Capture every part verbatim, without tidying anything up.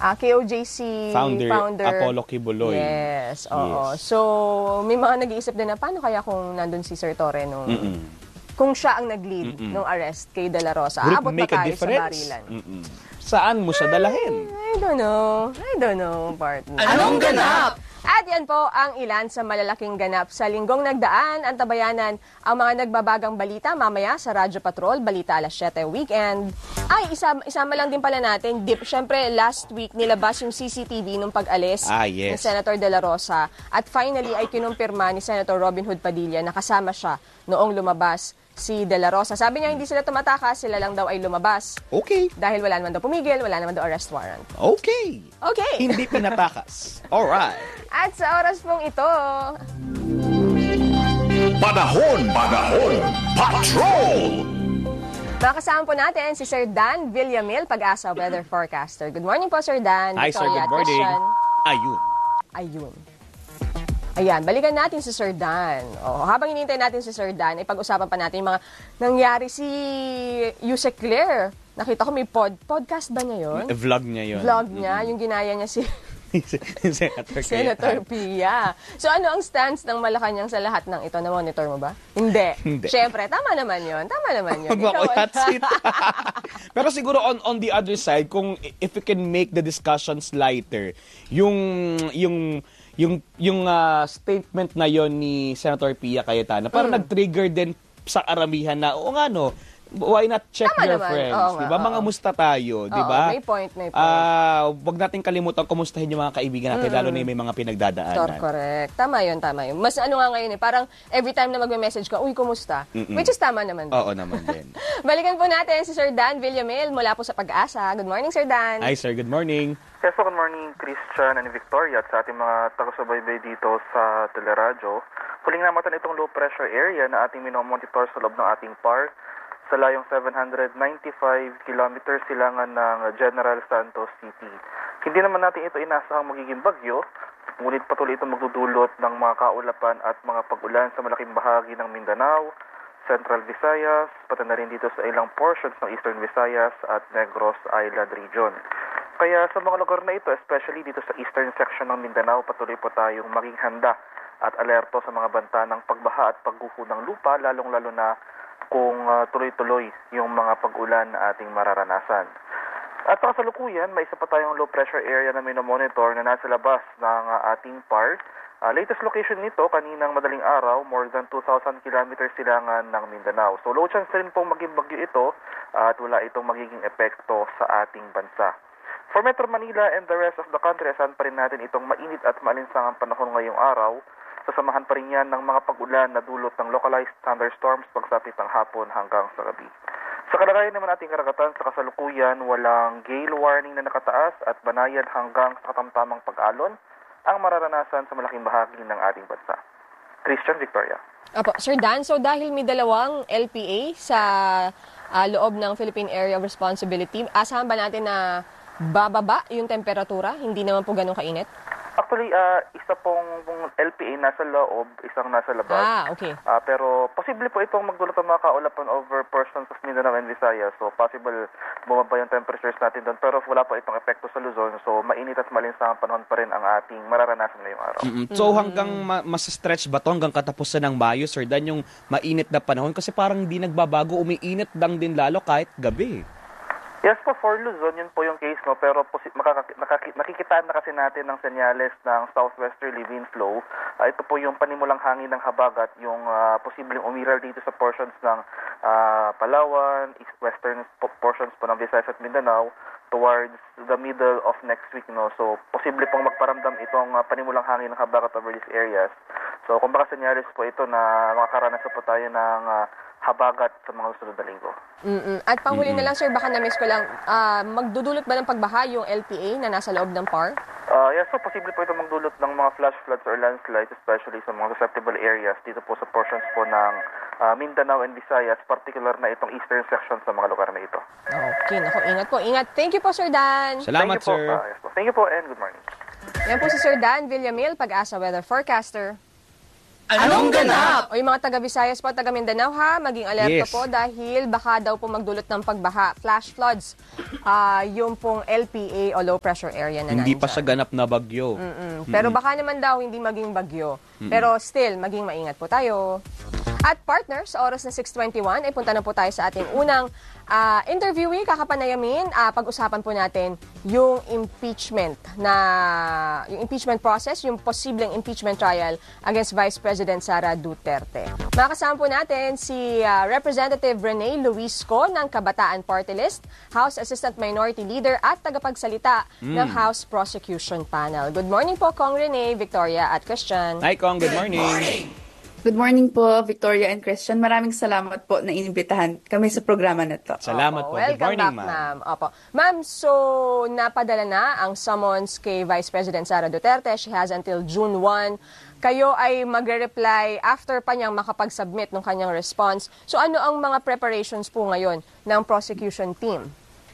uh, K O J C founder, founder Apollo Kibuloy. Yes, oo. Yes. So, may mga nag-iisip din na paano kaya kung nandun si Sir Torre nung Mm-mm. kung siya ang nag-lead ng arrest kay De La Rosa. Would it Aabot ba make a tayo sa difference? barilan? Mm-mm. Saan mo siya dalahin? I don't know. I don't know, partner. Anong ganap? At yan po ang ilan sa malalaking ganap sa linggong nagdaan. Ang tabayanan ang mga nagbabagang balita mamaya sa Radyo Patrol, Balita alas siyete weekend. Ay, isama, isama lang din pala natin. Dip, syempre, last week nilabas yung C C T V nung pag-alis Ah, yes. ni Senator De La Rosa. At finally ay kinumpirma ni Senator Robin Hood Padilla na kasama siya noong lumabas si De La Rosa. Sabi niya hindi sila tumatakas, sila lang daw ay lumabas. Okay. Dahil wala naman daw pumigil, wala naman daw arrest warrant. Okay. Okay. Hindi pinatakas. Alright. At sa oras pong ito, Panahon, panahon, patrol! makasama po natin si Sir Dan Villamil, Pag-asa Weather Forecaster. Good morning po, Sir Dan. Hi, sir. Victoria Good morning. Christian. Ayun. Ayun. Ayan, balikan natin si Sir Dan. O, habang hinihintay natin si Sir Dan, ay pag-usapan pa natin yung mga nangyari si Yusek Claire. Nakita ko may pod, podcast ba niya yun? Vlog niya yun. Vlog niya, yung ginaya niya si Senator Senator Cayetano. Pia. So ano ang stance ng Malacanang sa lahat ng ito? Na-monitor mo ba? Hindi. Hindi. Siyempre, tama naman yun. Tama naman yun. Huwag mo ako Ikaw- hot seat. Pero siguro on on the other side, kung if we can make the discussions lighter, yung yung yung yung ah, statement na yon ni Senator Pia Cayetano, parang nag-trigger din sa karamihan na, o nga no, why not check Tama your naman. friends, Oo nga, di ba? Mga oo. musta tayo, di Oo, ba? may point, may point. Ah, wag nating kalimutan kumustahin yung mga kaibigan natin, lalo na yung may mga pinagdadaanan. Tor, correct. Tama yun, tama yun. Mas ano nga ngayon eh, parang every time na magme-message ka, uy, kumusta? Mm-mm. Which is tama naman. Oo naman din. Balikan po natin si Sir Dan Villamil mula po sa Pag-asa. Good morning, Sir Dan. Hi sir, good morning. Yes po, good morning Christian and Victoria at sa ating mga taga-subaybay dito sa Teleradyo. Huling namatan itong low pressure area na ating minomonitor sa loob ng ating park sa layong seven hundred ninety-five kilometers silangan ng General Santos City. Hindi naman natin ito inasahang magiging bagyo, ngunit patuloy itong magdudulot ng mga kaulapan at mga pag-ulan sa malaking bahagi ng Mindanao, Central Visayas, pati na rin dito sa ilang portions ng Eastern Visayas at Negros Island region. Kaya sa mga lugar na ito, especially dito sa eastern section ng Mindanao, patuloy po tayong maging handa at alerto sa mga banta ng pagbaha at pagguho ng lupa, lalong-lalo na kung uh, tuloy-tuloy yung mga pag-ulan na ating mararanasan. At sa kasalukuyan, may isa pa tayong low pressure area na minomonitor na nasa labas ng uh, ating park. Uh, latest location nito, kaninang madaling araw, more than two thousand kilometers silangan ng Mindanao. So low chance rin pong maging bagyo ito uh, at wala itong magiging epekto sa ating bansa. For Metro Manila and the rest of the country, asahan pa rin natin itong mainit at maalinsangang panahon ngayong araw. Sasamahan pa rin yan ng mga pag-ulan na dulot ng localized thunderstorms pagsapit ng hapon hanggang sa gabi. Sa kalagayan naman ating karagatan sa kasalukuyan, walang gale warning na nakataas at banayad hanggang sa katamtamang pag-alon ang mararanasan sa malaking bahagi ng ating bansa. Christian, Victoria. Apo, Sir Dan, so dahil may dalawang L P A sa ah, loob ng Philippine Area of Responsibility, asahan ba natin na bababa yung temperatura? Hindi naman po ganun kainit? Actually, uh, isa pong, pong L P A nasa loob, isang nasa labas. Ah, okay. Ah, pero posible po itong magdulot ng mga kaulapan over portions of Mindanao and Visayas. So possible bumaba yung temperatures natin doon. Pero wala pa itong epekto sa Luzon. So mainit at malinsangang panahon pa rin ang ating mararanasan ngayong araw. Mm-mm. So hanggang ma- mas-stretch ba to hanggang katapusan ng Mayo, Sir Dan, yung mainit na panahon? Kasi parang hindi nagbabago, umiinit lang din lalo kahit gabi. Yes po, for Luzon, yun po yung case, no? Pero posi- makaka- nakaki- nakikitaan na kasi natin ng senyales ng southwesterly wind flow. Ah, ito po yung panimulang hangin ng habagat, yung ah, posibleng umiral dito sa portions ng ah, Palawan, east western po- portions po ng Visayas at Mindanao towards the middle of next week. No? So, posible pong magparamdam itong ah, panimulang hangin ng habagat over these areas. So, kung baka senyales po ito na makakaranas po tayo ng ah, habagat sa mga susunod na linggo. Mm-mm. At panghuli na lang, Sir, baka na-miss ko lang, ah, magdudulot ba ng pagbaha yung L P A na nasa loob ng P A R? Uh, yes, so posible po ito magdulot ng mga flash floods or landslides, especially sa mga susceptible areas dito po sa portions po ng uh, Mindanao and Visayas, particular na itong eastern section sa mga lugar na ito. Okay, naku, ingat po, ingat. Thank you po, Sir Dan. Salamat, Thank you sir. po. Uh, yes po. Thank you po and good morning. Yan po si Sir Dan Villamil, Pag-asa Weather Forecaster. Anong ganap? O yung mga taga Visayas po, taga Mindanao ha, maging alerto Yes. po dahil baka daw po magdulot ng pagbaha, flash floods, ah yung pong L P A o low pressure area na Hindi pa nandyan. siya ganap na bagyo. Mm. Pero baka naman daw hindi maging bagyo. Pero still, maging maingat po tayo. At partner, sa oras na six twenty-one, ay punta na po tayo sa ating unang ah, interviewee, kakapanayamin. Ah, pag-usapan po natin yung impeachment na yung impeachment process, yung posibleng impeachment trial against Vice President Sara Duterte. Makasama po natin si ah, Representative Rene Luisco ng Kabataan Party List, House Assistant Minority Leader at tagapagsalita ng House Prosecution Panel. Good morning po, Kong Rene, Victoria at Christian. Hi, Kong. Good morning. Good morning po, Victoria and Christian. Maraming salamat po na inimbitahan kami sa programa na to. Salamat Opo, po. Good welcome morning, back, ma'am. ma'am. Opo. Ma'am, so napadala na ang summons kay Vice President Sara Duterte. She has until June first. Kayo ay magre-reply after pa niyang makapag-submit ng kanyang response. So ano ang mga preparations po ngayon ng prosecution team?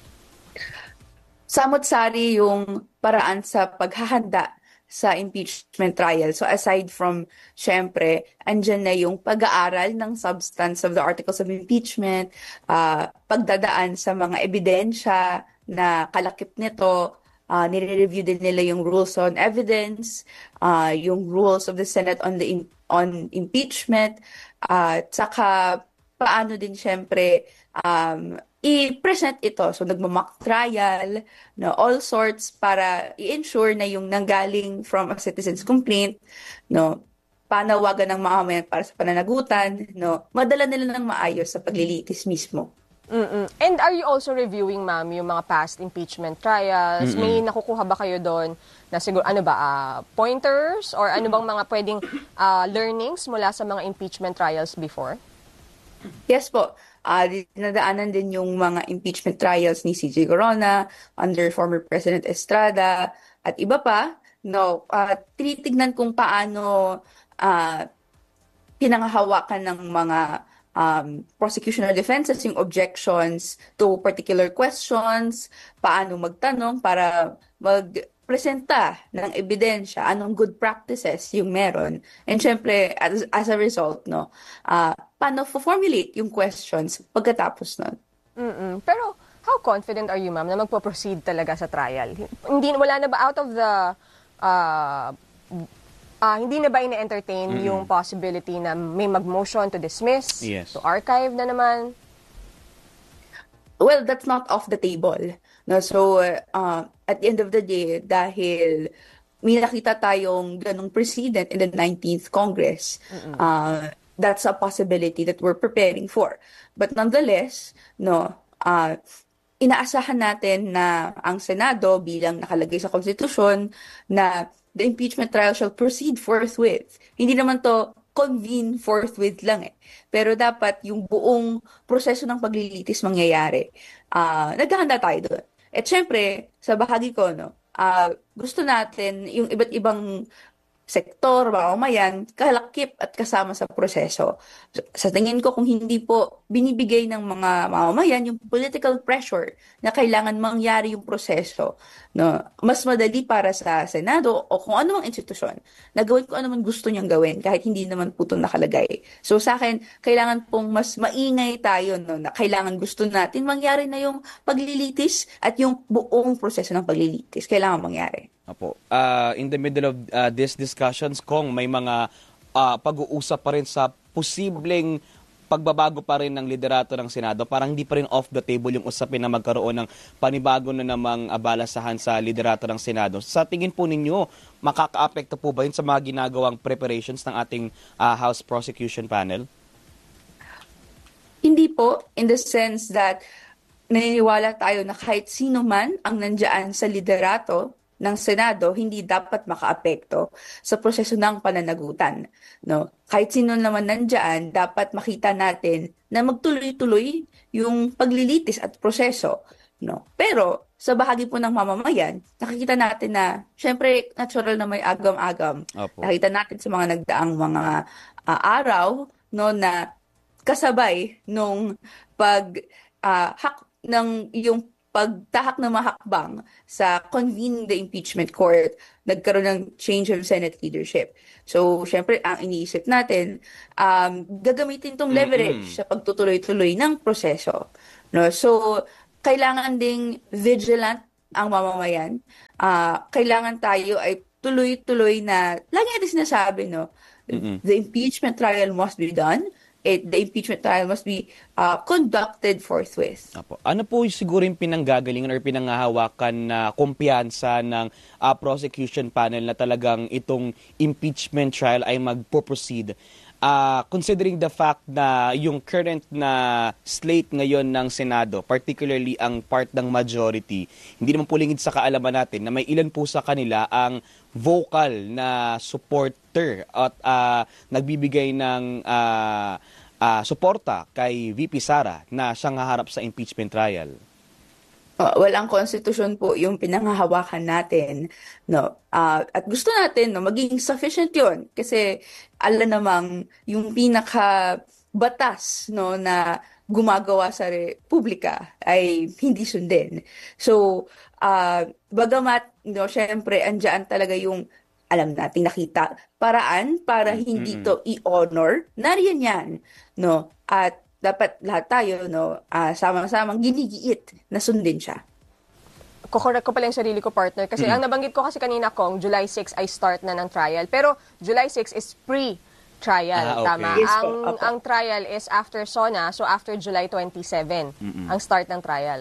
Samot-sari yung paraan sa paghahanda sa impeachment trial. So aside from, syempre, andyan na yung pag-aaral ng substance of the articles of impeachment, uh, pagdadaan sa mga ebidensya na kalakip nito, uh, nire-review din nila yung rules on evidence, uh, yung rules of the Senate on the im- on impeachment, uh, at saka paano din syempre um, i-present ito. So, nagmamock trial, no, all sorts para i-ensure na yung nanggaling from a citizen's complaint, no, panawagan ng mamamayan para sa pananagutan, no, madala nila ng maayos sa paglilitis mismo. Mm-mm. And are you also reviewing, ma'am, yung mga past impeachment trials? Mm-mm. May nakukuha ba kayo doon na siguro, ano ba, ah, pointers or ano bang mga pwedeng ah, learnings mula sa mga impeachment trials before? Yes po. Uh, dinadaanan din yung mga impeachment trials ni C J Corona under former President Estrada at iba pa. No, uh, tinitignan kung paano uh, pinanghahawakan ng mga um, prosecution or defenses yung objections to particular questions, paano magtanong para magpresenta ng ebidensya, anong good practices yung meron. And syempre, as, as a result, no, uh, paano formulate yung questions pagkatapos nun. Mm-mm. Pero how confident are you, ma'am, na magpo-proceed talaga sa trial? Hindi, wala na ba out of the uh, uh, hindi na ba ina-entertain Mm-mm. yung possibility na may mag-motion to dismiss, Yes. to archive na naman? Well, that's not off the table. No, so uh, at the end of the day, dahil may nakita tayong ganong precedent in the nineteenth Congress, uh, that's a possibility that we're preparing for. But nonetheless, no, uh, inaasahan natin na ang Senado bilang nakalagay sa konstitusyon na the impeachment trial shall proceed forthwith. Hindi naman to convene forthwith lang eh. Pero dapat yung buong proseso ng paglilitis mangyayari. Uh, naghahanda tayo doon. At syempre, sa bahagi ko, no, uh, gusto natin yung iba't ibang sektor, mamamayan, kalakip at kasama sa proseso. Sa tingin ko, kung hindi po binibigay ng mga mamamayan yung political pressure na kailangan mangyari yung proseso, no, mas madali para sa Senado o kung ano mang institusyon na gawin kung ano man gusto niyang gawin kahit hindi naman po ito nakalagay. So sa akin, kailangan pong mas maingay tayo, no, na kailangan gusto natin mangyari na yung paglilitis at yung buong proseso ng paglilitis. Kailangan mangyari. Apo. Uh, in the middle of uh, these discussions, Kong, may mga uh, pag-uusap pa rin sa posibleng pagbabago pa rin ng liderato ng Senado. Parang hindi pa rin off the table yung usapin na magkaroon ng panibago na namang abalasahan sa liderato ng Senado. Sa tingin po ninyo, makaka-apekto po ba yun sa mga ginagawang preparations ng ating uh, House Prosecution Panel? Hindi po, in the sense that naniniwala tayo na kahit sino man ang nandiyan sa liderato ng Senado, hindi dapat makaapekto sa proseso ng pananagutan. No? Kahit sino naman nandiyan, dapat makita natin na magtuloy-tuloy yung paglilitis at proseso. No? Pero sa bahagi po ng mamamayan, nakikita natin na, syempre, natural na may agam-agam. Opo. Nakita natin sa mga nagdaang mga uh, araw, no, na kasabay nung pag uh, hak ng yung pagtahak ng mahakbang sa convening the impeachment court, nagkaroon ng change of Senate leadership. So, syempre, ang iniisip natin, um, gagamitin tong leverage sa pagtutuloy-tuloy ng proseso. No? So, kailangan ding vigilant ang mamamayan. Uh, kailangan tayo ay tuloy-tuloy na, lagi natin sinasabi, no? Mm-mm. The impeachment trial must be done. It, the impeachment trial must be uh, conducted forthwith. Apo. Ano po siguro yung pinanggagalingan or pinanghahawakan na kumpiyansa ng uh, prosecution panel na talagang itong impeachment trial ay magpo-proceed? Uh, considering the fact na yung current na slate ngayon ng Senado, particularly ang part ng majority, hindi naman po lingid sa kaalaman natin na may ilan po sa kanila ang vocal na supporter at uh, nagbibigay ng uh, uh, suporta kay V P Sara na siyang haharap sa impeachment trial. Uh, walang konstitusyon po yung pinanghahawakan natin, no. Uh, at gusto natin no maging sufficient 'yon kasi ala namang yung pinaka batas no na gumagawa sa republika ay hindi sundin. So, uh, bagamat no syempre andiyan talaga yung alam nating nakita paraan para hindi to i-honor, nariyan yan, no. At dapat lahat tayo, no, uh, sama-samang ginigiit na sundin siya. Kukorek ko pala yung sarili ko, partner. Kasi mm-hmm. ang nabanggit ko kasi kanina kong July sixth ay start na ng trial. Pero July sixth is pre-trial, ah, okay. Tama? Yes, ang, po, ang trial is after SONA, so after July twenty-seventh, mm-hmm. ang start ng trial.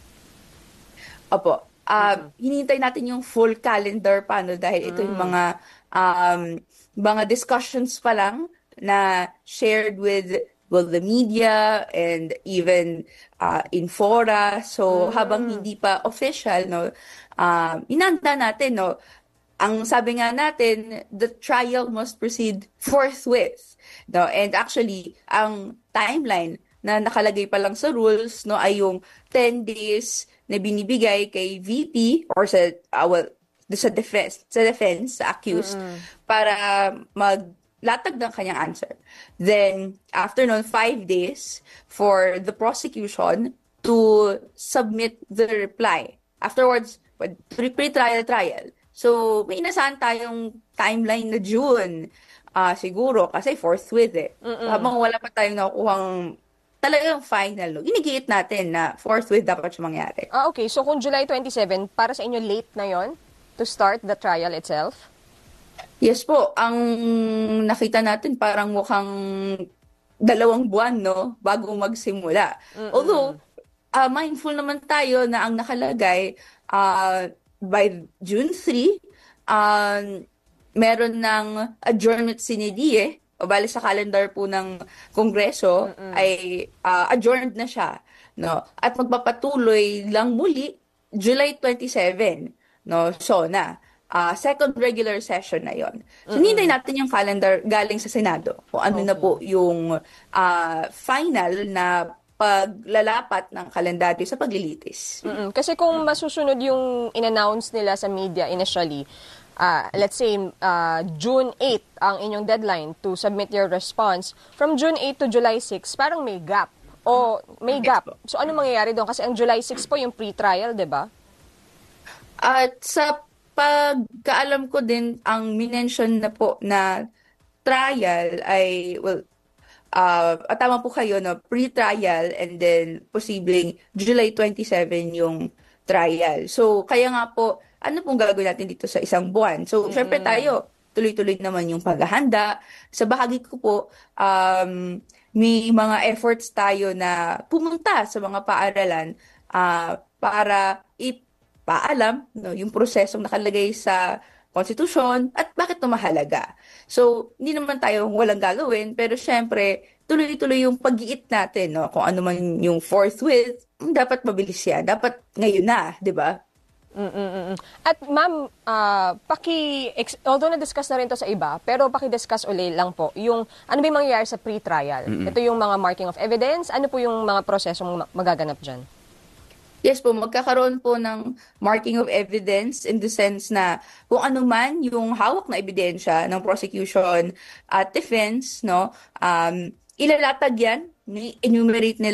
Opo. Uh, mm-hmm. Hinihintay natin yung full calendar pa, no, dahil ito yung mga, um, mga discussions pa lang na shared with well, the media and even uh, in fora. So, mm. habang hindi pa official, no, uh, inanda natin, no, ang sabi nga natin, the trial must proceed forthwith. No? And actually, ang timeline na nakalagay pa lang sa rules, no, ay yung ten days na binibigay kay V P or sa, uh, well, sa defense, sa defense, sa accused, mm. para mag latag ng kanyang answer. Then, after nun, five days for the prosecution to submit the reply. Afterwards, pre-trial trial. So, may inasahan tayong timeline na June. Uh, siguro, kasi forthwith eh. Mm-mm. Habang wala pa tayong nakukuhang talagang final, no? Ginigiit natin na forthwith dapat siya mangyari. Ah, okay. So, kung July twenty-seventh, para sa inyo late na yon to start the trial itself? Yes po, ang nakita natin parang mukhang dalawang buwan, no, bago magsimula. Mm-mm. Although, uh, mindful naman tayo na ang nakalagay uh, by June third, uh, meron ng adjournment sine die, o bali sa calendar po ng Kongreso, Mm-mm. ay uh, adjourned na siya. No? At magpapatuloy lang muli July twenty-seventh, no, SONA. Uh, second regular session na yon. So, mm-hmm. hinintay natin yung calendar galing sa Senado kung ano okay. na po yung uh, final na paglalapat ng kalendaryo sa paglilitis. Mm-hmm. Kasi kung masusunod yung in-announce nila sa media initially, uh, let's say uh, June eighth ang inyong deadline to submit your response, from June eighth to July sixth, parang may gap. O may yes, gap. Po. So, ano mangyayari doon? Kasi ang July sixth po yung pre-trial, di ba? At sa pagkaalam ko din, ang minention na po na trial ay, well, uh, tama po kayo, no, pre-trial and then posibleng July twenty-seventh yung trial. So, kaya nga po, ano pong gagawin natin dito sa isang buwan? So, mm-hmm. syempre tayo, tuloy-tuloy naman yung paghahanda. Sa bahagi ko po, um, may mga efforts tayo na pumunta sa mga paaralan uh, para i paalam, no, yung prosesong nakalagay sa konstitusyon at bakit ito mahalaga. So, hindi naman tayo walang gagawin, pero syempre, tuloy-tuloy yung pag-iit natin, no, kung ano man yung forthwith, dapat mabilis yan. Dapat ngayon na, di ba? Mm-mm-mm. At ma'am, uh, paki, although na-discuss na rin to sa iba, pero paki-discuss uli lang po, yung ano ba yung mangyayari sa pre-trial? Mm-mm. Ito yung mga marking of evidence, ano po yung mga prosesong magaganap dyan? Yes po, magkakaroon po ng marking of evidence in the sense na kung ano man yung hawak na ebidensya ng prosecution at defense, no, um, ilalatag yan, enumerate nila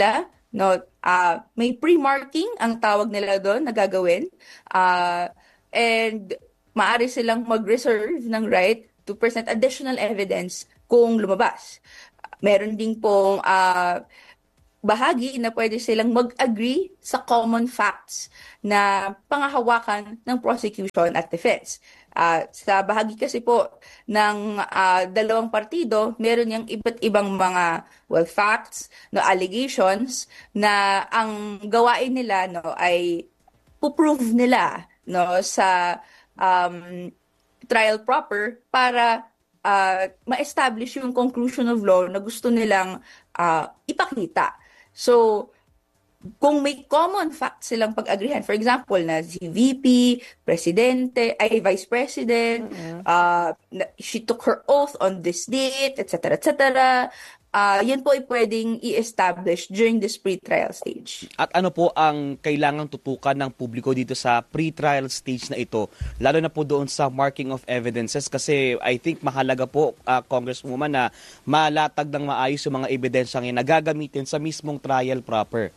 no, ah, may pre-marking ang tawag nila doon na gagawin. Ah, and maaari silang mag-reserve ng right to present additional evidence kung lumabas. Meron din pong ah, bahagi na pwede silang mag-agree sa common facts na pangahawakan ng prosecution at defense. Ah, sa bahagi kasi po ng ah, dalawang partido, meron yung iba't ibang mga well facts, no allegations na ang gawain nila no ay puprove nila no sa um, trial proper para ah, ma-establish yung conclusion of law na gusto nilang ah, ipakita. So, kung may common facts silang pag-agrihan, for example, na si V P, Presidente, ay Vice President, uh, na- she took her oath on this date, et cetera, et cetera, uh, yan po ay pwedeng i-establish during this pre-trial stage. At ano po ang kailangang tutukan ng publiko dito sa pre-trial stage na ito? Lalo na po doon sa marking of evidences kasi I think mahalaga po, uh, Congresswoman, na malatag ng maayos yung mga ebidensyang yan na gagamitin sa mismong trial proper.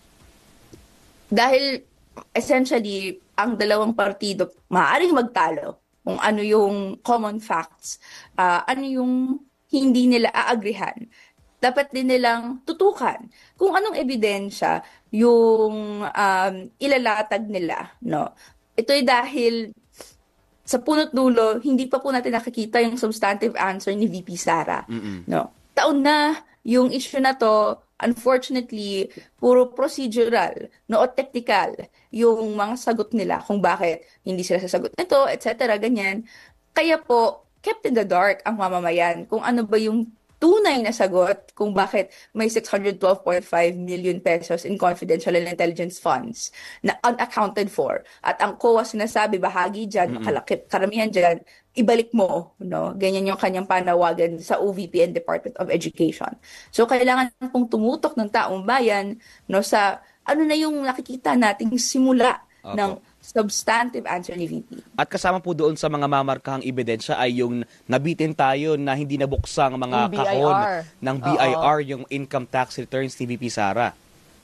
Dahil essentially, ang dalawang partido maaaring magtalo kung ano yung common facts, ah, ano yung hindi nila aagrihan. Dapat din nilang tutukan kung anong ebidensya yung um, ilalatag nila. No? Ito'y dahil sa punot dulo, hindi pa po natin nakikita yung substantive answer ni V P Sara. No? Taon na yung issue na to, unfortunately, puro procedural, no, o technical yung mga sagot nila kung bakit hindi sila sasagot nito, et cetera, ganyan. Kaya po, kept in the dark ang mamamayan kung ano ba yung tunay na sagot kung bakit may six hundred twelve point five million pesos in confidential and intelligence funds na unaccounted for. At ang C O A sinasabi, bahagi dyan, makalakip, karamihan dyan, ibalik mo, no? Ganyan yung kanyang panawagan sa O V P and Department of Education. So, kailangan pong tumutok ng taong bayan, no, sa ano na yung nakikita nating simula Opo. ng substantive answer ni V P. At kasama po doon sa mga mamarkahang ebidensya ay yung nabitin tayo na hindi nabuksang mga Yung B I R. kahon ng B I R, Oo. yung income tax returns ni V P Sara.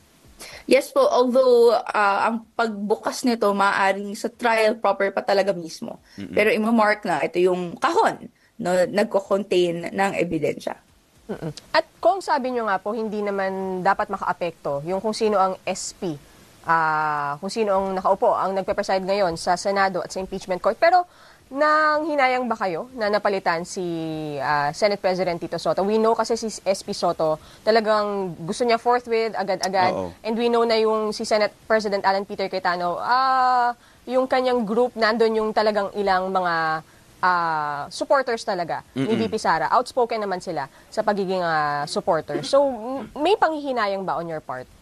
Yes po, although ah, ang pagbukas nito maaaring sa trial proper pa talaga mismo. Pero ima-mark na ito yung kahon no nagko-contain ng ebidensya. Mm-mm. At kung sabi nyo nga po, hindi naman dapat makaapekto yung kung sino ang S P, ah, kung sino ang nakaupo, ang nagpe-preside ngayon sa Senado at sa impeachment court. Pero nang hinayang ba kayo na napalitan si ah, Senate President Tito Soto? We know kasi si S P Soto talagang gusto niya forthwith, agad-agad. Oo. And we know na yung si Senate President Alan Peter Cayetano, ah, yung kanyang group, nandun yung talagang ilang mga ah, supporters talaga ni V P Sara. Outspoken naman sila sa pagiging ah, supporter. So, m- may panghihinayang ba on your part?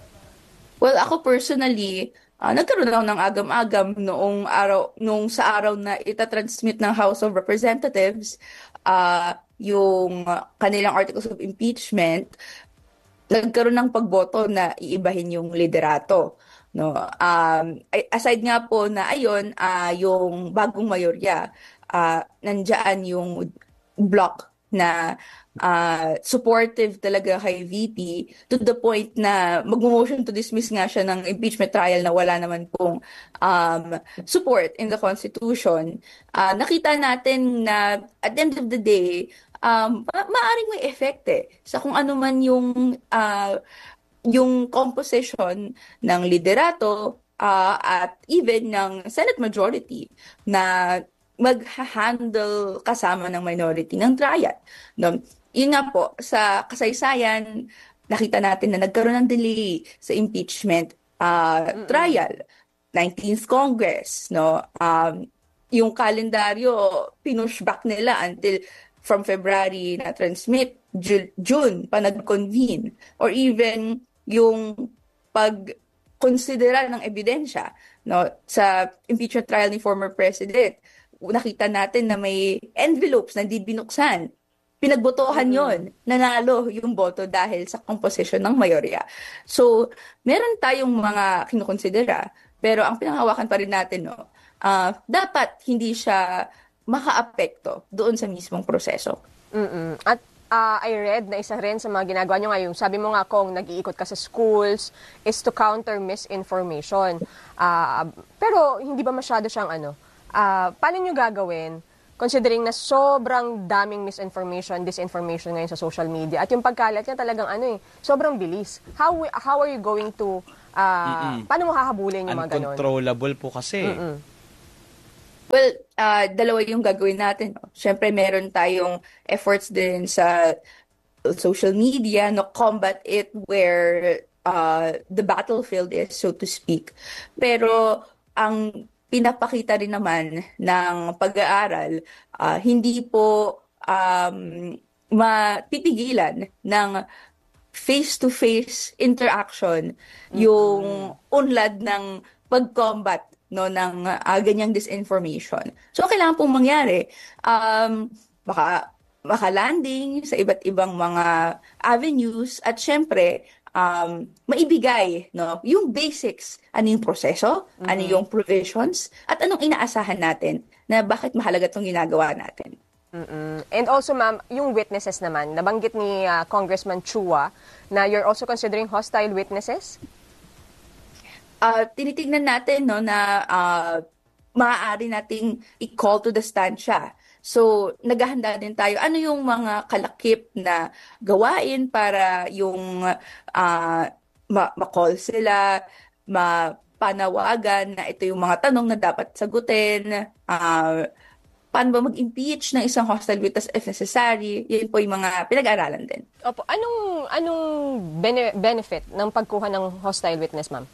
Well, ako personally, ah, nagkaroon ako ng agam-agam noong araw, nung sa araw na itatransmit ng House of Representatives ah, yung kanilang articles of impeachment, nagkaroon ng pagboto na iibahin yung liderato. No, um, ay- aside nga po na ayon, ah, yung bagong mayorya, ah, nandyan yung block na ah, supportive talaga kay V P to the point na mag-motion to dismiss nga siya ng impeachment trial na wala naman pong um, support in the Constitution. Ah, nakita natin na at the end of the day, um, ma- maaring may effect eh, sa kung ano man yung ah, yung composition ng liderato ah, at even ng Senate majority na mag-handle kasama ng minority ng trial. No? Yun nga po, sa kasaysayan, nakita natin na nagkaroon ng delay sa impeachment ah, trial. nineteenth Congress, no? Um, yung kalendaryo, pinush back nila until from February na transmit, Ju- June pa nag-convene. Or even yung pag-considera ng ebidensya, no, sa impeachment trial ni former President. Nakita natin na may envelopes na hindi binuksan. Pinagbotohan yon, nanalo yung boto dahil sa composition ng mayorya. So, meron tayong mga kinukonsidera, pero ang pinanghawakan pa rin natin, no, ah, dapat hindi siya makaapekto doon sa mismong proseso. Mm-mm. At ah, I read na isa rin sa mga ginagawa nyo ngayon, sabi mo nga kung nag-iikot ka sa schools, is to counter misinformation. Ah, pero hindi ba masyado siyang ano, ah, paano nyo gagawin considering na sobrang daming misinformation, disinformation ngayon sa social media at yung pagkalat niya talagang ano eh, sobrang bilis. How we- how are you going to, ah, paano mo hahabulin yung mga ganon? Uncontrollable po kasi. Well, uh, dalawa yung gagawin natin. No? Siyempre, meron tayong efforts din sa social media, no, combat it where uh, the battlefield is, so to speak. Pero ang pinapakita rin naman ng pag-aaral, uh, hindi po um, mapipigilan ng face-to-face interaction yung unlad ng pag-combat no ng uh, ganyang disinformation. So kailangan pong mangyari um baka makalanding sa iba't ibang mga avenues at syempre um maibigay no yung basics, ano yung proseso, ano yung provisions at anong inaasahan natin na bakit mahalaga tong ginagawa natin. Mm-mm. And also, ma'am, yung witnesses naman, nabanggit ni ah, Congressman Chua na you're also considering hostile witnesses? uh, tinitignan natin no na uh, maaari nating i-call to the stand siya. So, naghahanda din tayo. Ano yung mga kalakip na gawain para yung uh, ma- ma-call sila, mapanawagan na ito yung mga tanong na dapat sagutin, uh, paano ba mag-impeach ng isang hostile witness if necessary. Yun po yung mga pinag-aralan din. Opo, anong anong bene- benefit ng pagkuha ng hostile witness, ma'am?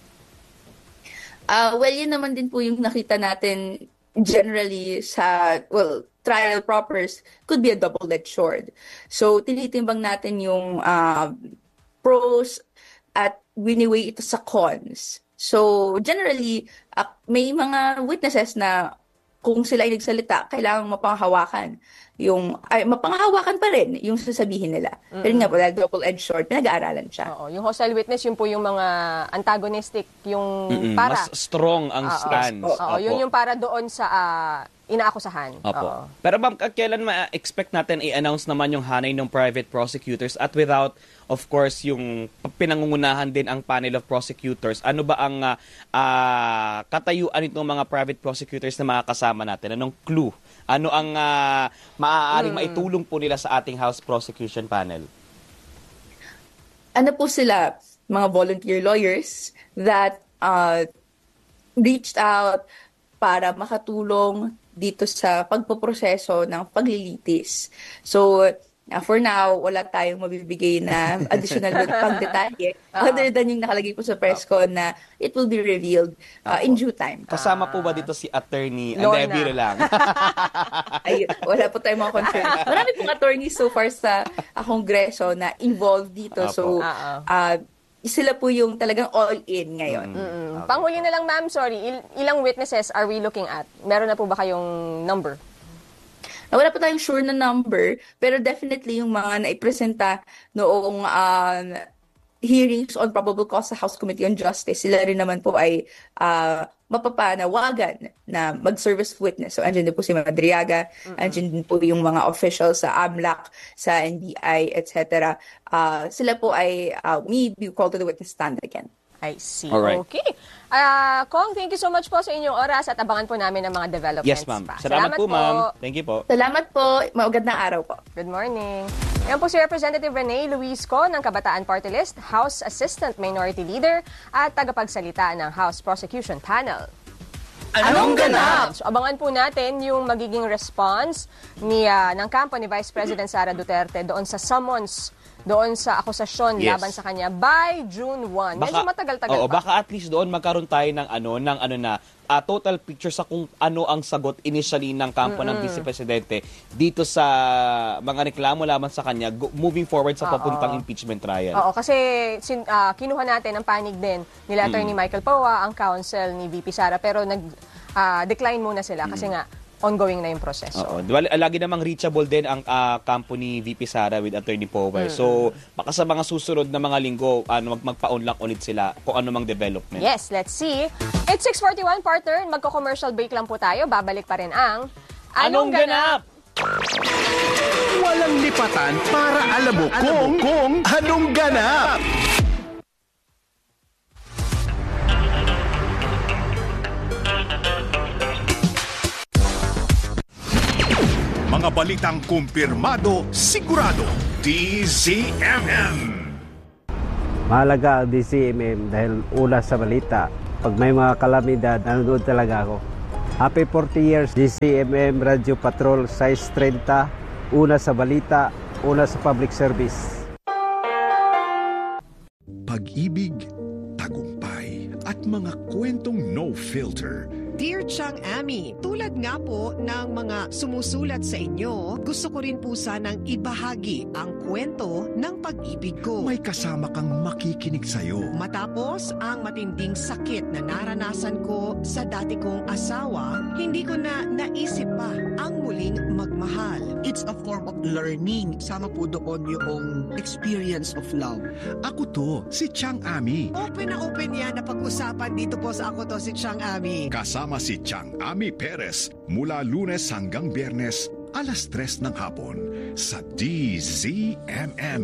Uh, well, yun naman din po yung nakita natin generally sa, well, trial propers could be a double-edged sword. So, tinitimbang natin yung uh, pros at winiweigh ito sa cons. So, generally, uh, may mga witnesses na kung sila ay nagsalita, kailangang mapanghawakan. Yung, ay, mapanghawakan pa rin yung sasabihin nila. Mm-hmm. Pero nga po, dahil double-edged sword, pinag-aaralan siya. Oo, yung hostile witness, yun po yung mga antagonistic, yung Mm-mm, para. mas strong ang Oo, stance. Oo, Opo. yun yung para doon sa ah, inaakusahan. Opo. Oo. Pero ma'am, k- kailan ma-expect natin i-announce naman yung hanay ng private prosecutors at without, of course, yung p- pinangungunahan din ang panel of prosecutors? Ano ba ang ah, ah, katayuan itong mga private prosecutors na makakasama natin? Anong clue? Ano ang ah, maaaring maitulong po nila sa ating House Prosecution Panel? Ano po sila? Mga volunteer lawyers that uh, reached out para makatulong dito sa pagpoproseso ng paglilitis. So, uh, for now, wala tayong mabibigay na additional pang detalye other than yung nakalagay po sa press con na it will be revealed uh, in due time. Kasama po ba dito si Attorney Lorna. Ande, biro lang? Ay, wala po tayong mga concern. Marami pong attorneys so far sa uh, Kongreso na involved dito. So, Oo. uh, sila po yung talagang all-in ngayon. Mm. Panghuli na lang, ma'am, sorry, il- ilang witnesses are we looking at? Meron na po ba kayong number? Na wala pa tayong sure na number, pero definitely yung mga naipresenta noong um, hearings on probable cause sa House Committee on Justice, sila rin naman po ay uh, mapapanawagan na mag-service witness. So, andyan din po si Madriaga, mm-hmm. andyan din po yung mga officials sa A M L A C, sa N B I, et cetera. Uh, sila po ay uh, may be called to the witness stand again. I see. Alright. Okay. Ah, Kong, thank you so much po sa inyong oras at abangan po namin ang mga developments Yes, ma'am. pa. Salamat, po, ma'am. Thank you po. Salamat po. Maugad na araw po. Good morning. Yan po si Representative Rene Luisco ng Kabataan Party List, House Assistant Minority Leader at tagapagsalita ng House Prosecution Panel. Anong ganap? So, abangan po natin yung magiging response ni, ah, ng kampo ni Vice President Sara Duterte doon sa summons, doon sa akusasyon Yes. laban sa kanya by June first. Medyo matagal-tagal oo, pa. baka at least doon magkaroon tayo ng ano, ng ano na ah, total picture sa kung ano ang sagot initially ng kampo ng Vice Presidente dito sa mga reklamo laban sa kanya go- moving forward sa papuntang impeachment trial. Oo, kasi sin, ah, kinuha natin ang panig din nila Attorney Michael Paua, ang counsel ni V P Sara, pero nag-decline muna sila kasi nga ongoing na yung proseso. Oo. Diba, lagi namang reachable din ang ah, kampo ni V P Sara with Attorney Power. So, baka sa mga susunod na mga linggo, ano, mag magpa-unlock ulit sila kung ano mang development. Yes, let's see. It's six forty-one, partner. Magko-commercial break lang po tayo. Babalik pa rin ang Anong ganap? Walang lipatan para alam mo kung, kung anong ganap. Mga balitang kumpirmado, sigurado. D Z M M. Mahalaga ang D Z M M dahil una sa balita. Pag may mga kalamidad, nanonood talaga ako. Happy forty years D Z M M Radio Patrol, size thirty. Una sa balita, una sa public service. Pag-ibig, tagumpay, at mga kwentong no filter. Dear Chang Ami, tulad nga po ng mga sumusulat sa inyo, gusto ko rin po sanang ibahagi ang kwento ng pag-ibig ko. May kasama kang makikinig sa'yo. Matapos ang matinding sakit na naranasan ko sa dati kong asawa, hindi ko na naisip pa ang muling magmahal. It's a form of learning. Sama po doon yung experience of love. Ako to, si Chang Ami. Open na open yan na pag-usapan dito po sa Ako To Si Chang Ami. Kasama si Chang Ami Perez mula Lunes hanggang Biyernes, alas tres ng hapon sa D Z M M.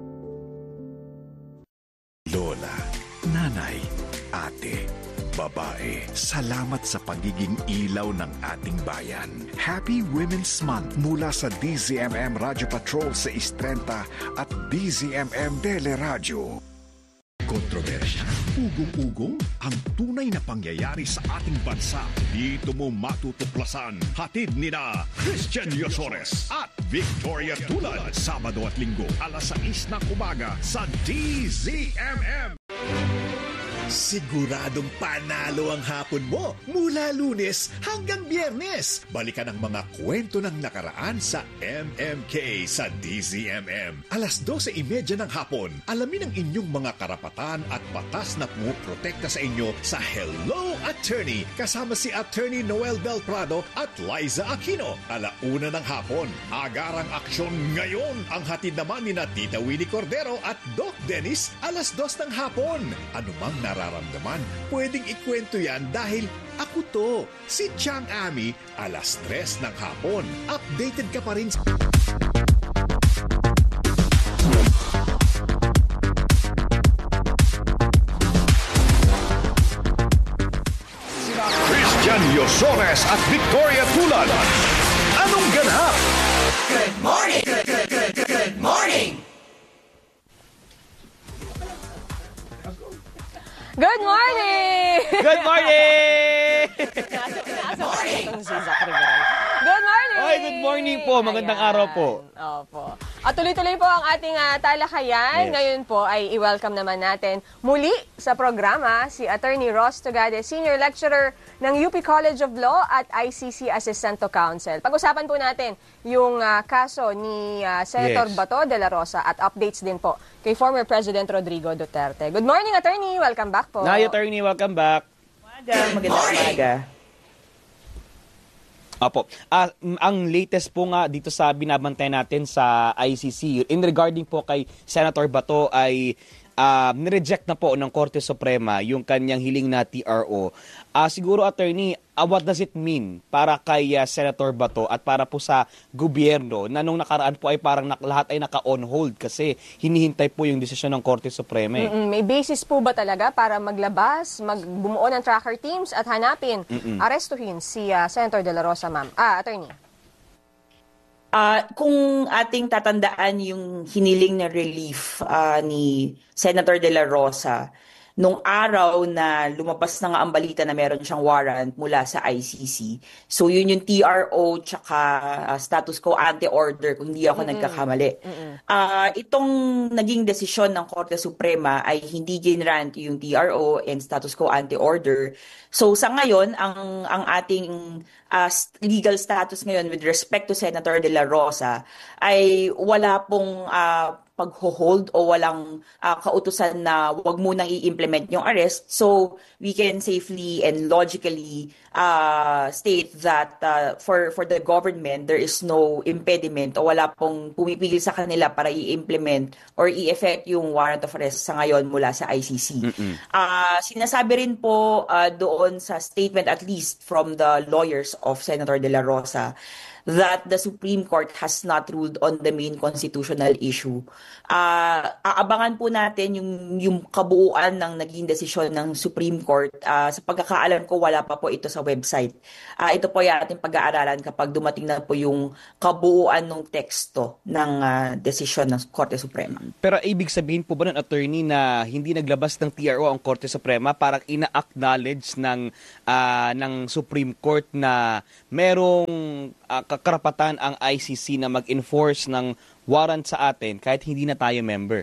Lola, nanay, ate, babae, salamat sa pagiging ilaw ng ating bayan. Happy Women's Month mula sa D Z M M Radio Patrol sa Istrenta at D Z M M Teleradyo. Kontrobersya, ugong-ugong, ang tunay na pangyayari sa ating bansa. Dito mo matutuklasan. Hatid ni na Christian Yosores at Victoria Tulad. Sabado at Linggo, alas sais ng umaga sa D Z M M. Siguradong panalo ang hapon mo mula Lunes hanggang Biyernes. Balikan ang mga kwento ng nakaraan sa M M K sa D Z M M. Alas dose trenta ng hapon, alamin ang inyong mga karapatan at batas na pumuprotekta sa inyo sa Hello Attorney kasama si Attorney Noel Del Prado at Liza Aquino. Alauna ng hapon, agarang aksyon ngayon. Ang hatid naman ni na Tita Winnie Cordero at Doc Dennis alas dos ng hapon. Anumang nararamdaman, pwedeng ikwento yan dahil ako to, si Chang Ami, alas tres ng hapon. Updated ka pa rin sa... Christian Yosores at Victoria Tulad. Anong ganap? Good morning! Good, good, good, good, good morning! Good morning! Good morning! Good morning! Oy, good morning po. Magandang Ayan. araw po. Opo. At tuloy-tuloy po ang ating uh, talakayan. Yes. Ngayon po ay i-welcome naman natin muli sa programa si Attorney Ross Tugade, Senior Lecturer ng U P College of Law at I C C Assistant to Counsel. Pag-usapan po natin yung uh, kaso ni uh, Senator Yes. Bato de la Rosa at updates din po kay former President Rodrigo Duterte. Good morning, Attorney. Welcome back po. Nay, Attorney, welcome back. Magandang umaga. Apo. Ah, m- ang latest po nga dito sa binabantayan natin sa I C C in regarding po kay Senator Bato ay uh, nireject na po ng Korte Suprema yung kanyang hiling na T R O. Ah, siguro, Attorney, uh, what does it mean para kay uh, Senator Bato at para po sa gobyerno na nung nakaraan po ay parang nak- lahat ay naka-on hold kasi hinihintay po yung desisyon ng Korte Suprema. Eh. Mm-mm. May basis po ba talaga para maglabas, magbumuo ng tracker teams at hanapin, Mm-mm. arestuhin si uh, Senator De La Rosa, ma'am? Ah, Attorney. Uh, kung ating tatandaan yung hiniling na relief uh, ni Senator De La Rosa, nung araw na lumabas na nga ang balita na meron siyang warrant mula sa I C C. So yun yung T R O tsaka uh, status quo ante order kung hindi ako mm-hmm. nagkakamali. Mm-hmm. Uh, itong naging desisyon ng Korte Suprema ay hindi ginrant yung T R O and status quo ante order. So sa ngayon, ang ang ating uh, legal status ngayon with respect to Senator De La Rosa ay wala pong uh, pag-hold o walang uh, kautusan na wag munang i-implement yung arrest. So we can safely and logically uh, state that uh, for for the government there is no impediment o wala pong pumipigil sa kanila para i-implement or i-effect yung warrant of arrest sa ngayon mula sa I C C. Uh, sinasabi rin po uh, doon sa statement at least from the lawyers of Senator De La Rosa that the Supreme Court has not ruled on the main constitutional issue. Uh, aabangan po natin yung, yung kabuuan ng naging desisyon ng Supreme Court. Uh, sa pagkakaalam ko, wala pa po ito sa website. Uh, ito po yung ating pag-aaralan kapag dumating na po yung kabuuan ng teksto ng uh, desisyon ng Korte Suprema. Pero ibig sabihin po ba ng attorney na hindi naglabas ng T R O ang Korte Suprema, parang ina-acknowledge ng, uh, ng Supreme Court na merong uh, karapatan ang I C C na mag-enforce ng warrant sa atin kahit hindi na tayo member?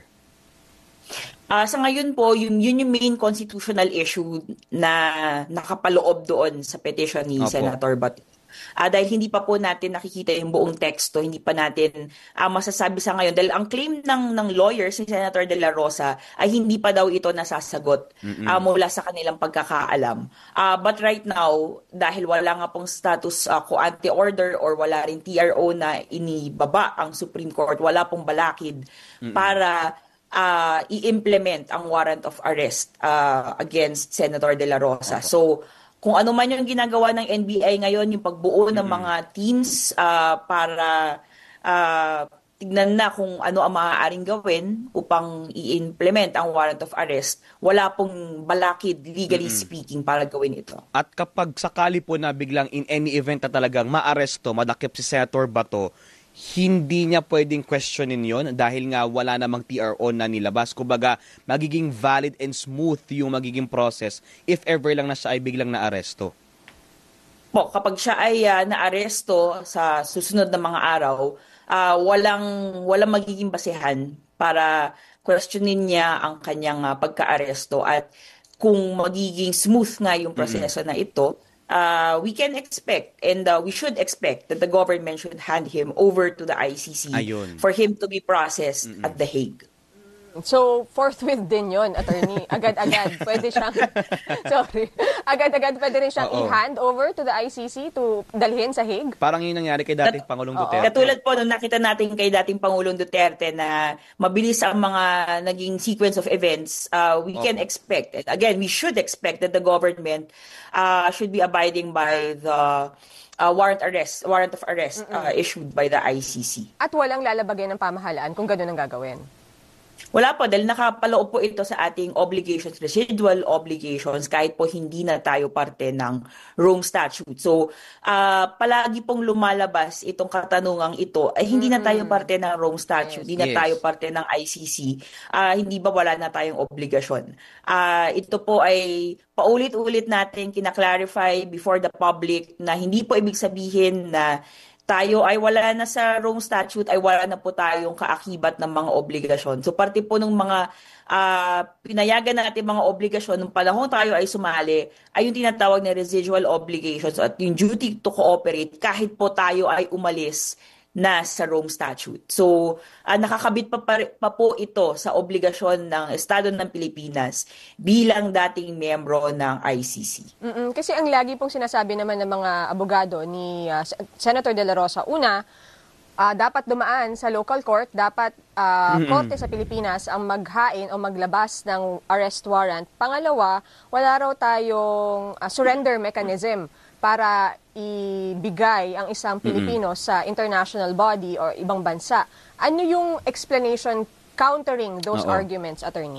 Uh, sa ngayon po, yun, yun yung main constitutional issue na nakapaloob doon sa petition ni Opo. Senator Bato. Uh, dahil hindi pa po natin nakikita yung buong teksto, hindi pa natin uh, masasabi sa ngayon. Dahil ang claim ng, ng lawyers ni Senator De La Rosa ay hindi pa daw ito nasasagot uh, mula sa kanilang pagkakaalam. Uh, but right now, dahil wala nga pong status uh, co-ante order or wala rin T R O na inibaba ang Supreme Court, wala pong balakid Mm-mm. para uh, i-implement ang warrant of arrest uh, against Senator De La Rosa. Okay. So, kung ano man yung ginagawa ng N B I ngayon, yung pagbuo ng mga teams uh, para uh, tignan na kung ano ang maaaring gawin upang i-implement ang warrant of arrest, wala pong balakid, legally mm-hmm. speaking, para gawin ito. At kapag sakali po na biglang in any event na talagang maaresto, madakip si Senator Bato, hindi niya pwedeng questionin yon dahil nga wala namang T R O na nilabas. Kumbaga, magiging valid and smooth yung magiging process if ever lang na siya ay biglang naaresto. Po, kapag siya ay uh, naaresto sa susunod na mga araw, uh, walang walang magiging basehan para questionin niya ang kanyang uh, pagka-aresto at kung magiging smooth nga yung proseso mm-hmm. na ito. Uh, we can expect and uh, we should expect that the government should hand him over to the I C C Ayun. For him to be processed Mm-mm. at The Hague. So, forthwith din yon, attorney. Agad-agad pwede siyang, sorry, agad-agad pwede rin siyang Oo. i-hand over to the I C C to dalhin sa Hague? Parang yun nangyari kay dating Kat- Pangulong Duterte. Katulad po nung nakita natin kay dating Pangulong Duterte na mabilis ang mga naging sequence of events, uh, we okay. can expect, it. Again, we should expect that the government uh, should be abiding by the uh, warrant arrest, warrant of arrest uh, issued by the I C C. At walang lalabagay ng pamahalaan kung gano'n ang gagawin? Wala po, dahil nakapaloob po ito sa ating obligations, residual obligations, kahit po hindi na tayo parte ng Rome Statute. So, uh, palagi pong lumalabas itong katanungang ito, ay hindi na tayo parte ng Rome Statute, yes. hindi na yes. tayo parte ng I C C, uh, hindi ba wala na tayong obligasyon. Uh, ito po ay paulit-ulit natin kinaklarify before the public na hindi po ibig sabihin na tayo ay wala na sa Rome Statute, ay wala na po tayong kaakibat ng mga obligasyon. So, parte po ng mga uh, pinayagan natin mga obligasyon nung panahon tayo ay sumali, ay yung tinatawag na residual obligations at yung duty to cooperate kahit po tayo ay umalis na sa Rome Statute. So, uh, nakakabit pa, pa, pa po ito sa obligasyon ng Estado ng Pilipinas bilang dating miyembro ng I C C. Mm-mm, kasi ang lagi pong sinasabi naman ng mga abogado ni uh, Senator De La Rosa, una, uh, dapat dumaan sa local court, dapat uh, korte sa Pilipinas ang maghain o maglabas ng arrest warrant. Pangalawa, wala raw tayong uh, surrender mechanism para ibigay ang isang Pilipino mm-hmm. sa international body or ibang bansa. Ano yung explanation countering those Oo. arguments, attorney?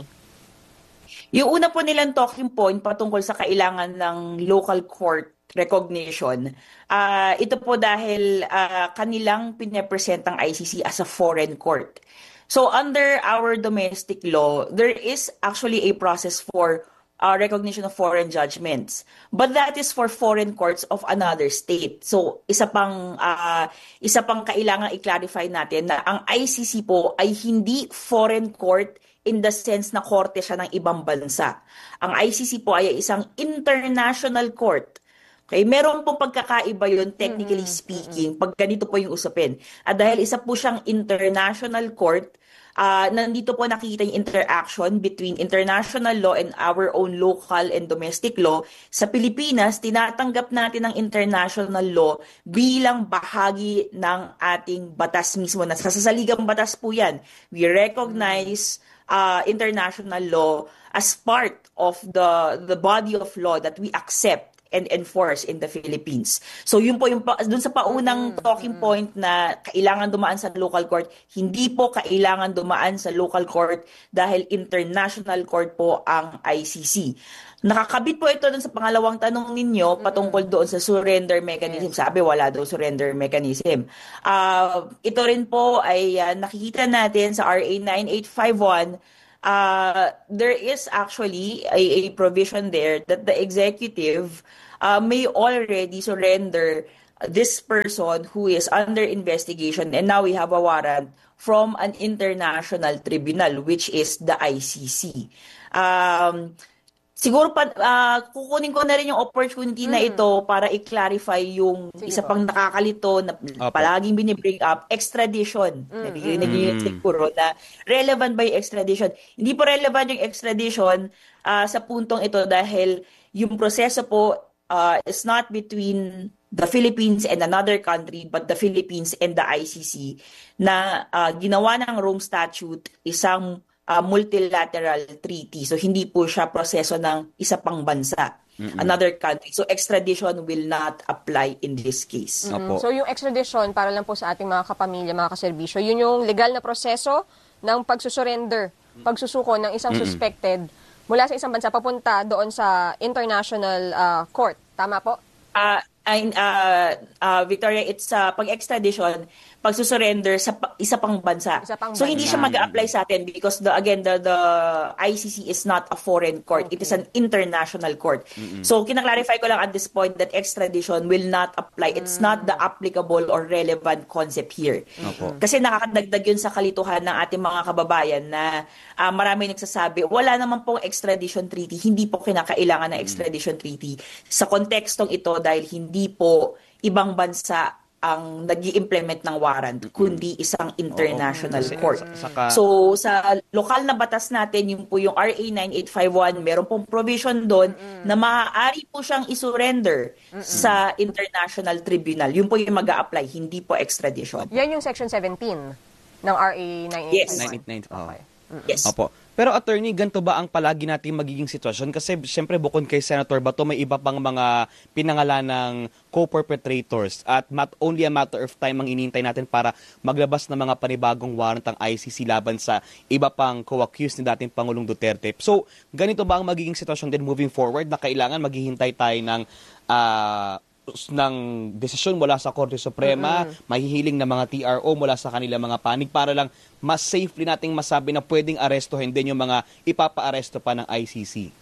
Yung una po nilang talking point patungkol sa kailangan ng local court recognition, uh, ito po dahil uh, kanilang pinapresent ang I C C as a foreign court. So under our domestic law, there is actually a process for Uh, recognition of foreign judgments. But that is for foreign courts of another state. So, isa pang uh, isa pang kailangan i-clarify natin na ang I C C po ay hindi foreign court in the sense na korte siya ng ibang bansa. Ang I C C po ay isang international court. Okay, meron pong pagkakaiba yun, technically speaking, pag ganito po yung usapin. At dahil isa po siyang international court, Uh, nandito po nakikita yung interaction between international law and our own local and domestic law. Sa Pilipinas, tinatanggap natin ang international law bilang bahagi ng ating batas mismo. Nasa saligang batas po yan. We recognize uh, international law as part of the the body of law that we accept and enforce in the Philippines. So yun po yung dun sa paunang talking point na kailangan dumaan sa local court, hindi po kailangan dumaan sa local court dahil international court po ang I C C. Nakakabit po ito dun sa pangalawang tanong ninyo patungkol doon sa surrender mechanism. Sabi wala daw surrender mechanism. Uh, ito rin po ay uh, nakikita natin sa R A nine eight five one. Uh, there is actually a, a provision there that the executive uh, may already surrender this person who is under investigation, and now we have a warrant from an international tribunal, which is the I C C. Um, Siguro pa, uh, kukunin ko na rin yung opportunity na ito para i-clarify yung Sige isa pang nakakalito na Opo. palaging binibring up, extradition. Mm-hmm. Narinig niyo yun siguro na relevant ba yung extradition? Hindi po relevant yung extradition uh, sa puntong ito dahil yung proseso po uh, is not between the Philippines and another country but the Philippines and the I C C na uh, ginawa ng Rome Statute isang Uh, multilateral treaty. So, hindi po siya proseso ng isa pang bansa, mm-hmm. another country. So, extradition will not apply in this case. Mm-hmm. So, yung extradition, para lang po sa ating mga kapamilya, mga kaserbisyo, yun yung legal na proseso ng pagsusurrender, pagsusuko ng isang mm-hmm. suspected mula sa isang bansa papunta doon sa international uh, court. Tama po? Uh, uh, uh, Victoria, it's uh, pag-extradition, pagsusurrender sa pa, isa pang bansa. Isa pang so bansa. hindi siya mag-apply sa atin because the again the the I C C is not a foreign court. Okay. It is an international court. Mm-hmm. So kinaklarify ko lang at this point that extradition will not apply. It's mm-hmm. not the applicable or relevant concept here. Mm-hmm. Kasi nakakadagdag yun sa kalituhan ng ating mga kababayan na uh, marami nagsasabi, wala naman pong extradition treaty. Hindi po kinakailangan ng extradition mm-hmm. treaty sa kontekstong ito dahil hindi po ibang bansa ang nag-i-implement ng warrant, kundi isang international Oo, court. Saka, so, sa lokal na batas natin, yung po yung R A nine eight five one, meron pong provision doon mm-mm. na maaari po siyang isurrender mm-mm. sa international tribunal. Yun po yung mag-a-apply, hindi po extradition. Yan yung Section seventeen ng R A nine eight five one. Yes. nine eight nine five one. Okay. Yes. Opo. Pero attorney, ganito ba ang palagi nating magiging sitwasyon? Kasi siyempre bukod kay Senator Bato, may iba pang mga pinangalan ng co-perpetrators at not only a matter of time ang inintay natin para maglabas ng mga panibagong warrant ang I C C laban sa iba pang co-accused ni dating Pangulong Duterte. So, ganito ba ang magiging sitwasyon din moving forward na kailangan maghihintay tayo ng uh, ng desisyon mula sa Korte Suprema, mm-hmm. mahihiling ng mga T R O mula sa kanila mga panig para lang mas safely nating masabi na pwedeng arestuhin din yung mga ipapa-aresto pa ng I C C?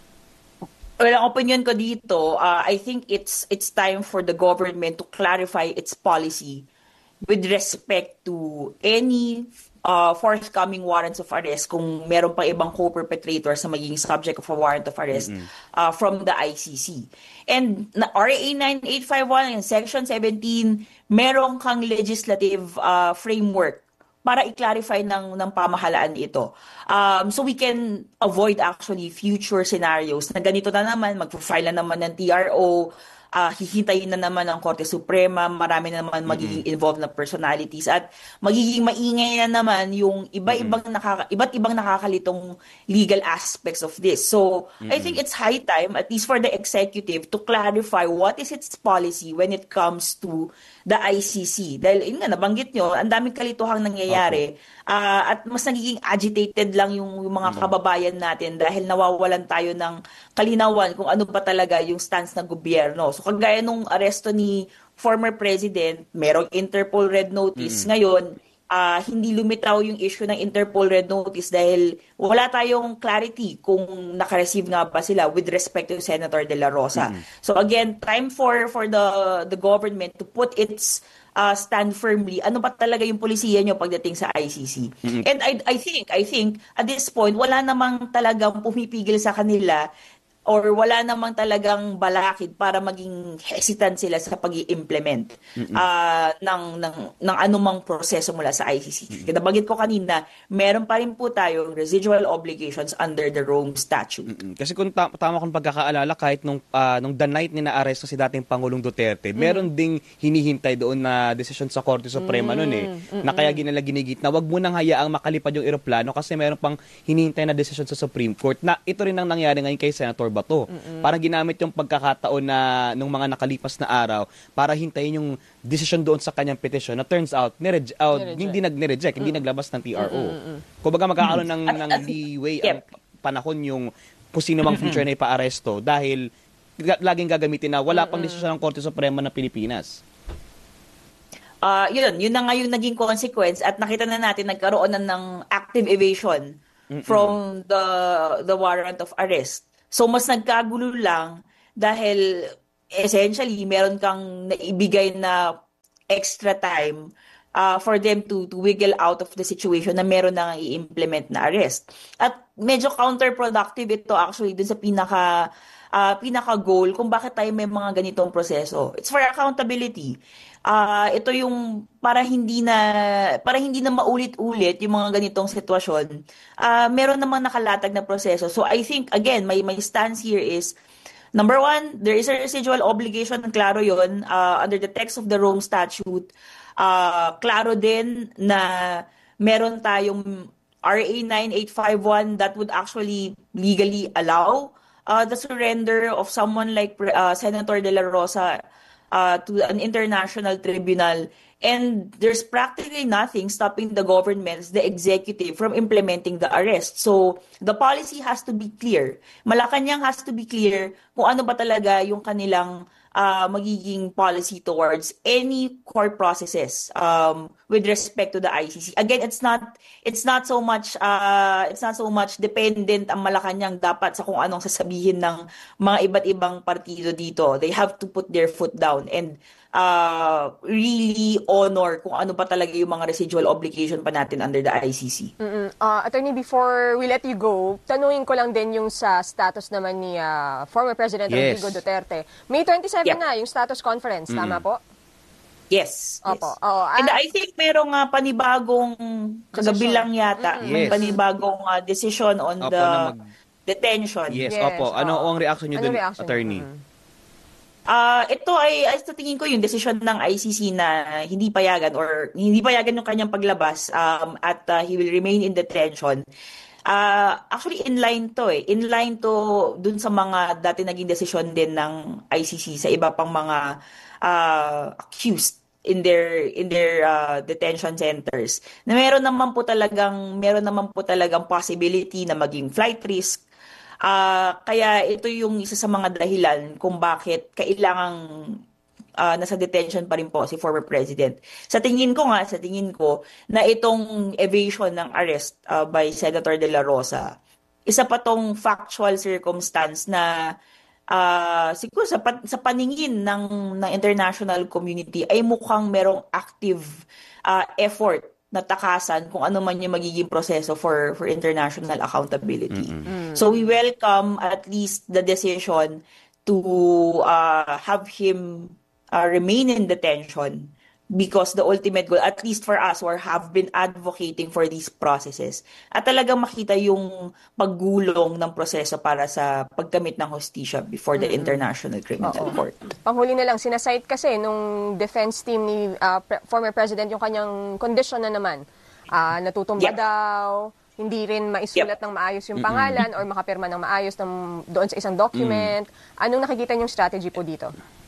Well, ang opinion ko dito, uh, I think it's it's time for the government to clarify its policy with respect to any uh, forthcoming warrants of arrest kung meron pa ibang co-perpetrators na magiging subject of a warrant of arrest mm-hmm. uh, from the I C C. And na R A nine eight five one and Section seventeen, meron kang legislative uh, framework para i-clarify ng, ng pamahalaan ito. Um, so we can avoid actually future scenarios na ganito na naman, mag-file na naman ng T R O, uh, hihintayin na naman ng Korte Suprema, marami na naman magiging involved na personalities at magiging maingay na naman yung iba-ibang nakaka, iba't ibang nakakalitong legal aspects of this. So mm-hmm. I think it's high time, at least for the executive, to clarify what is its policy when it comes to the I C C. Dahil yun nga, nabanggit nyo, ang daming kalituhang nangyayari. Okay. Uh, at mas nagiging agitated lang yung, yung mga kababayan natin dahil nawawalan tayo ng kalinawan kung ano ba talaga yung stance ng gobyerno. So kagaya nung aresto ni former president, merong Interpol Red Notice. Mm-hmm. Ngayon, uh, hindi lumitaw yung issue ng Interpol Red Notice dahil wala tayong clarity kung naka-receive nga ba sila with respect to Senator De La Rosa. Mm-hmm. So again, time for for the the government to put its Uh, stand firmly, ano ba talaga yung polisiya nyo pagdating sa I C C. Mm-hmm. And I I think, I think, at this point, wala namang talagang pumipigil sa kanila or wala namang talagang balakid para maging hesitant sila sa pag-i-implement uh, ng, ng, ng anumang proseso mula sa I C C. Kaya nabanggit ko kanina, meron pa rin po tayong residual obligations under the Rome Statute. Mm-mm. Kasi kung ta- tama kong pagkakaalala, kahit nung, uh, nung the night ni na-arresto si dating Pangulong Duterte, mm. meron ding hinihintay doon na desisyon sa Korte Suprema mm. noon eh, Mm-mm. na kaya ginala ginigit na wag mo nang hayaang makalipad yung eroplano kasi meron pang hinihintay na desisyon sa Supreme Court na ito rin ang nangyari ngayon kay Senator Bato. Mm-mm. Parang ginamit yung pagkakataon na nung mga nakalipas na araw para hintayin yung decision doon sa kanyang petition na turns out, nirege- out, hindi nag-reject, hindi naglabas ng T R O. Kung baga magkakaroon ng, ng leeway ang panahon yung kung sino mang future na ipa-aresto dahil g- laging gagamitin na wala pang desisyon ng Korte Suprema ng Pilipinas. Uh, yun, yun na nga yung naging consequence at nakita na natin nagkaroon na ng active evasion Mm-mm. from the the warrant of arrest. So, mas nagkagulo lang dahil essentially, meron kang naibigay na extra time uh, for them to, to wiggle out of the situation na meron na i-implement na arrest. At medyo counterproductive ito actually dun sa pinaka, uh, pinaka-goal kung bakit tayo may mga ganitong proseso. It's for accountability. Uh, ito yung para hindi na para hindi na maulit-ulit yung mga ganitong sitwasyon. Uh, meron namang nakalatag na proseso. So I think again, my my stance here is number one, there is a residual obligation, klaro yun, uh, under the text of the Rome Statute. Uh, klaro din na meron tayong R A nine eight five one that would actually legally allow uh, the surrender of someone like uh, Senator De La Rosa Uh, to an international tribunal, and there's practically nothing stopping the government, the executive, from implementing the arrest. So, the policy has to be clear. Malacanang has to be clear kung ano ba talaga yung kanilang uh, magiging policy towards any court processes um, with respect to the I C C. Again, it's not it's not so much uh, it's not so much dependent ang Malacanang dapat sa kung anong sasabihin ng mga iba't ibang partido dito. They have to put their foot down and uh, really honor kung ano pa talaga yung mga residual obligation pa natin under the I C C. Uh, Attorney, before we let you go, tanungin ko lang din yung sa status naman ni uh, former President Yes. Rodrigo Duterte. May twenty-seven Yep. na yung status conference, Mm-mm. tama po? Yes. Opo. yes. Oo, ah, And I think merong uh, panibagong kagabi Decision. lang yata, Mm-mm. may Yes. panibagong uh, decision on Opo, the na mag- detention. Yes, Yes, opo. Ano oo. ang reaction niyo Ano dun, reaction niyo? attorney? Mm. Ah, ito ay, ay sa tingin ko yung decision ng I C C na hindi payagan or hindi payagan yung kanyang paglabas um, at uh, he will remain in detention. Ah, actually in line to eh. In line to dun sa mga dati naging desisyon din ng I C C sa iba pang mga uh, accused in their in their uh, detention centers. Na meron naman po talagang meron naman po talagang possibility na maging flight risk. Uh, kaya ito yung isa sa mga dahilan kung bakit kailangang uh, nasa detention pa rin po si former president. Sa tingin ko nga, sa tingin ko, na itong evasion ng arrest uh, by Senator De La Rosa, isa pa tong factual circumstance na uh, siguro sa, sa paningin ng, ng international community ay mukhang merong active uh, effort na takasan kung ano man yung magiging proseso for for international accountability. Mm-hmm. So we welcome at least the decision to uh, have him uh, remain in detention because the ultimate goal, at least for us who have been advocating for these processes, at talagang makita yung paggulong ng proseso para sa pagkamit ng hustisya before the mm-hmm. International Criminal Oo. Court. Panghuli na lang, sinasite kasi nung defense team ni uh, pre- former president yung kanyang condition na naman. Uh, natutumba Yep. daw, hindi rin maisulat Yep. ng maayos yung pangalan or makapirma ng maayos ng, doon sa isang document. Mm. Anong nakikita niyong strategy po dito?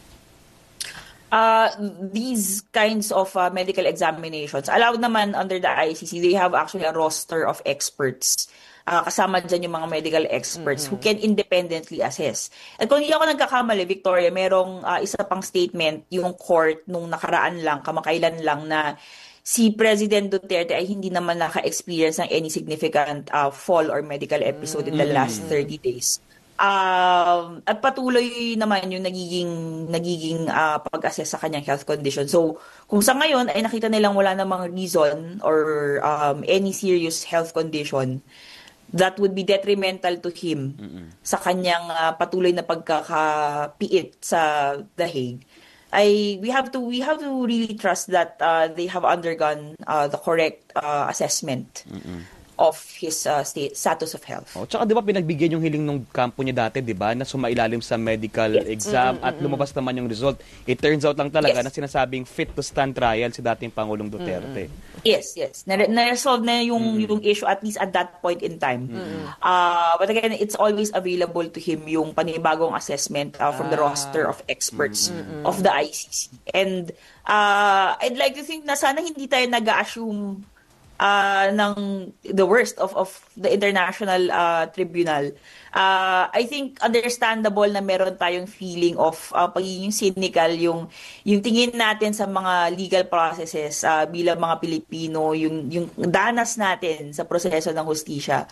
Uh, these kinds of uh, medical examinations, allowed naman under the I C C, they have actually a roster of experts. Uh, kasama dyan yung mga medical experts mm-hmm. who can independently assess. At kung hindi ako nagkakamali, Victoria, merong uh, isa pang statement yung court nung nakaraan lang, kamakailan lang na si President Duterte ay hindi naman naka-experience ng any significant uh, fall or medical episode in the last thirty days. Um, at patuloy naman yung nagiging nagiging uh, pag-assess sa kanyang health condition. So, kung sa ngayon ay nakita nilang wala namang reason or um, any serious health condition, that would be detrimental to him Mm-mm. sa kanyang uh, patuloy na pagkakapiit sa The Hague, I we have to we have to really trust that uh, they have undergone uh, the correct uh, assessment Mm-mm. of his uh, state status of health. Oh, tsaka 'di ba pinagbigyan yung hiling ng kampo niya dati, 'di ba, na sumailalim sa medical Yes. exam Mm-mm, at mm-mm. lumabas naman yung result. It turns out lang talaga Yes. na sinasabing fit to stand trial si dating Pangulong Duterte. Yes, yes. Na- na-resolve na yung Mm. yung issue at least at that point in time. Uh, but again, it's always available to him yung panibagong assessment uh, from the Ah. roster of experts of the I C C. And uh, I'd like to think na sana hindi tayo nag-assume uh, ng the worst of of the international uh, tribunal. Uh, I think understandable na meron tayong feeling of uh, pagiging cynical, yung yung tingin natin sa mga legal processes uh, bilang mga Pilipino, yung yung danas natin sa proseso ng hustisya.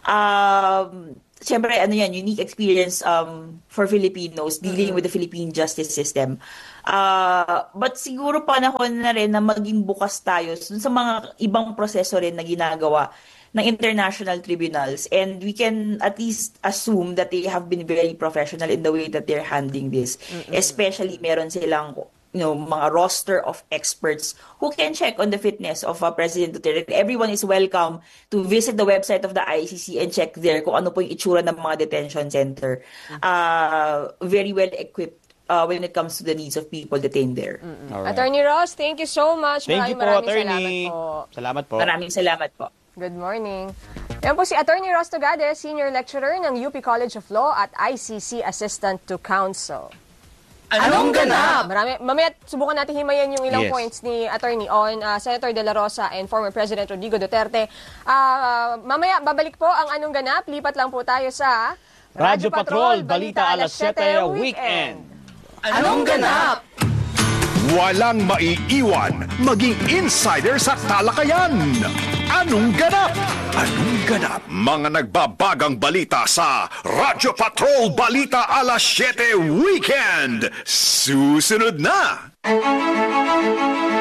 Um, Siyempre, ano yan, unique experience um, for Filipinos dealing with the Philippine justice system. Uh, but siguro panahon na rin na maging bukas tayo dun sa mga ibang proseso rin na ginagawa ng international tribunals, and we can at least assume that they have been very professional in the way that they're handling this. Mm-mm. Especially meron silang you know mga roster of experts who can check on the fitness of uh, President Duterte. Everyone is welcome to visit the website of the I C C and check there kung ano po yung itsura ng mga detention center. Uh, very well equipped uh, when it comes to the needs of people detained there. Alright. Attorney Ross, thank you so much. Thank you Maraming, po, maraming attorney. salamat po. Salamat po. Maraming salamat po. Good morning. Yan po si Attorney Ross Togade, Senior Lecturer ng U P College of Law at I C C Assistant to Counsel. Anong ganap? Marami, mamaya subukan natin himayan yung ilang Yes. points ni Attorney on uh, Senator De La Rosa and former President Rodrigo Duterte. Uh, mamaya babalik po ang Anong Ganap. Lipat lang po tayo sa Radyo Patrol, Balita Alas siyete Weekend. Anong ganap? Walang maiiwan, maging insider sa talakayan. Anong ganap? Anong ganap? Mga nagbabagang balita sa Radyo Patrol Balita Alas siyete Weekend. Susunod na!